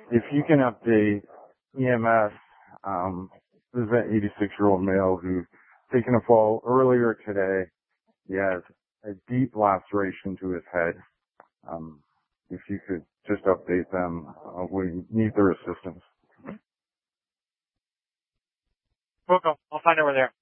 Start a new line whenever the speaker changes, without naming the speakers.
if you can update EMS, this is an 86-year-old male who's taken a fall earlier today. He has a deep laceration to his head. If you could just update them, we need their assistance.
Cool. I'll find out where they are.